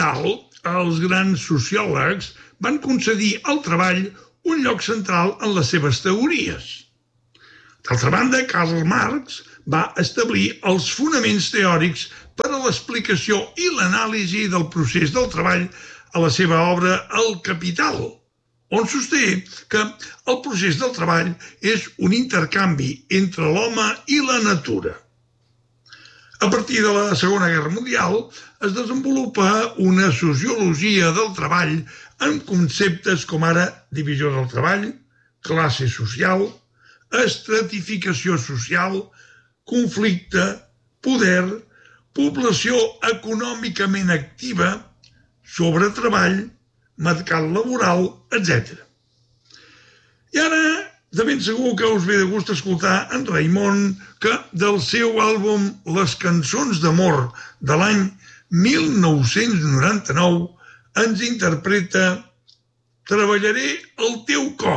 general, els grans sociòlegs van concedir al treball un lloc central en les seves teories. D'altra banda, Karl Marx va establir els fonaments teòrics per a l'explicació i l'anàlisi del procés del treball a la seva obra El Capital, on sosté que el procés del treball és un intercanvi entre l'home i la natura. A partir de la Segona Guerra Mundial es desenvolupa una sociologia del treball amb conceptes com ara divisió del treball, classe social, estratificació social, conflicte, poder, població econòmicament activa, sobretreball, mercat laboral, etc. I ara, de ben segur que us ve de gust escoltar en Raimon, que del seu àlbum Les cançons d'amor de l'any 1999 ens interpreta Treballaré el teu cor.